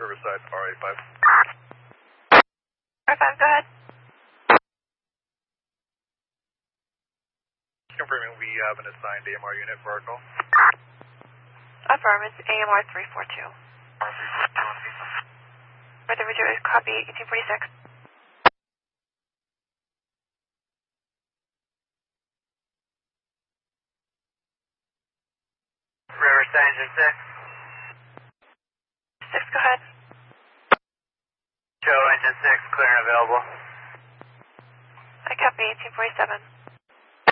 Riverside, R85. R5, go ahead. Confirming we have an assigned AMR unit for our call. Affirm, it's AMR 342. Further video is copy 1846. Riverside, engine 6. 6, go ahead. Joe, engine 6, clear and available. I copy 1847.